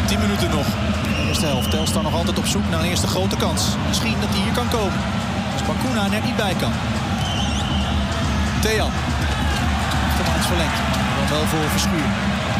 10 minuten nog. De eerste helft. Telstar nog altijd op zoek naar een eerste grote kans. Misschien dat hij hier kan komen. Als Bacuna er net niet bij kan. Thean. Achterwaarts verlengd. Maar dan wel voor Verschuur.